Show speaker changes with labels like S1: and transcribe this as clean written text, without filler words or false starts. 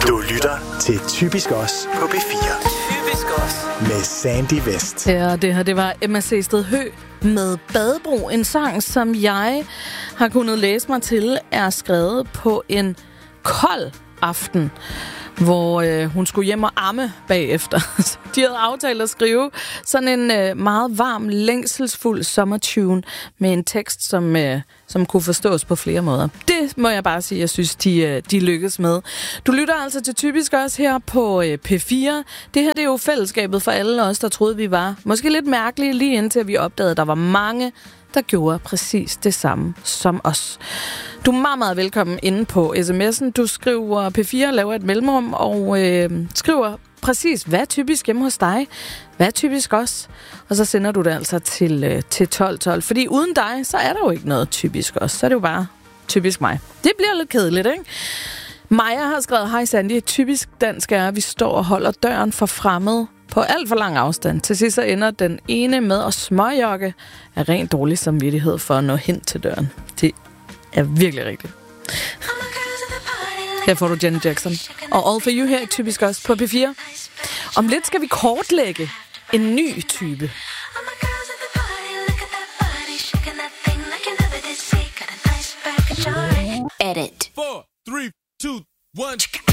S1: Du lytter til Typisk Os på B4.
S2: Typisk Os.
S1: Med Sandy West.
S3: Ja, det her, det var Emma Seested Høgh med Badebro. En sang, som jeg har kunnet læse mig til, er skrevet på en kold aften, hvor hun skulle hjem og amme bagefter. Så de havde aftalt at skrive sådan en meget varm, længselsfuld sommertune med en tekst, som kunne forstås på flere måder. Det må jeg bare sige, jeg synes, de lykkes med. Du lytter altså til Typisk også her på P4. Det her, det er jo fællesskabet for alle os, der troede, vi var måske lidt mærkelige, lige indtil vi opdagede, at der var mange, der gjorde præcis det samme som os. Du er meget, meget velkommen inde på sms'en. Du skriver P4, laver et mellemrum og skriver præcis, hvad er typisk hjemme hos dig? Hvad er typisk os? Og så sender du det altså til 1212. Fordi uden dig, så er der jo ikke noget typisk os. Så er det jo bare typisk mig. Det bliver lidt kedeligt, ikke? Maja har skrevet, hej Sandy, typisk dansk er, at vi står og holder døren for fremmed på alt for lang afstand. Til sidst så ender den ene med at småjogge af rent dårlig samvittighed for at nå hen til døren. Det er virkelig rigtigt. Her får du Janet Jackson. Og All For You her i Typisk også på P4. Om lidt skal vi kortlægge en ny type.